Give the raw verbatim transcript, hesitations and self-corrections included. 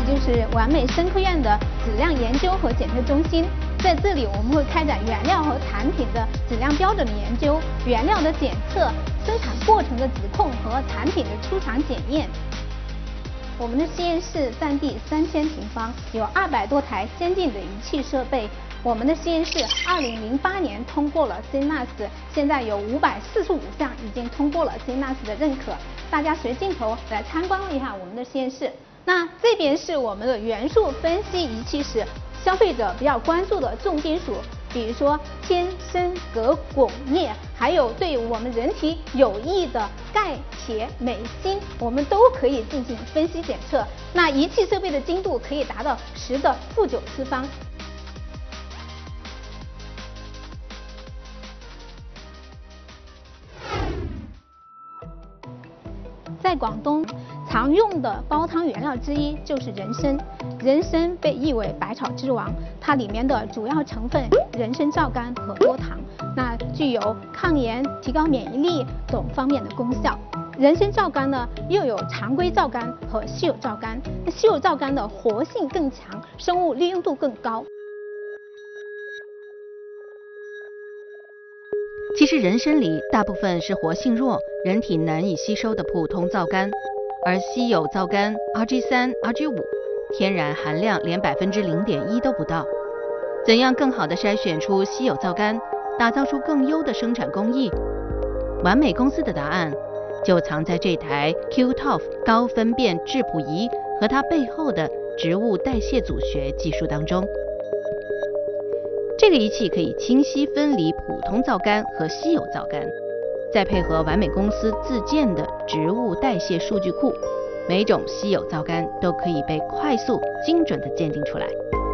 就是完美生科院的质量研究和检测中心。在这里，我们会开展原料和产品的质量标准的研究、原料的检测、生产过程的指控和产品的出厂检验。我们的实验室占地三千平方，有二百多台先进的仪器设备。我们的实验室二零零八年通过了 C M A S， 现在有五百四十五项已经通过了 C M A S 的认可。大家随镜头来参观一下我们的实验室。那这边是我们的元素分析仪器室，消费者比较关注的重金属，比如说铅、砷、镉、汞、镍，还有对我们人体有益的钙、铁、镁、锌，我们都可以进行分析检测。那仪器设备的精度可以达到十的负九次方。在广东，常用的煲汤原料之一就是人参。人参被誉为百草之王，它里面的主要成分人参皂苷和多糖，那具有抗炎、提高免疫力等方面的功效。人参皂苷呢，又有常规皂苷和稀有皂苷。那稀有皂苷的活性更强，生物利用度更高。 其实人参里大部分是活性弱、人体难以吸收的普通皂苷，而稀有皂苷 R G 三、R G 五 天然含量连百分之零点一都不到。怎样更好地筛选出稀有皂苷，打造出更优的生产工艺？完美公司的答案就藏在这台 Q T O F 高分辨质谱仪和它背后的植物代谢组学技术当中。这个仪器可以清晰分离普通皂苷和稀有皂苷，再配合完美公司自建的植物代谢数据库，每种稀有皂苷都可以被快速、精准地鉴定出来。